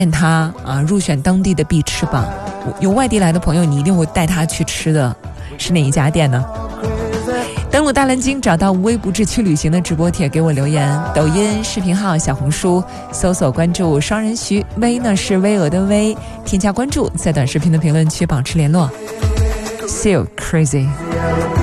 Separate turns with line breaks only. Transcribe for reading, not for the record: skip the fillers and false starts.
他入选当地的必吃榜。有外地来的朋友，你一定会带他去吃的，是哪一家店呢？登录大蓝鲸，找到无微不至去旅行的直播帖，给我留言。抖音视频号、小红书搜索关注双人徐，微呢是巍峨的微，添加关注，在短视频的评论区保持联络。See you crazy。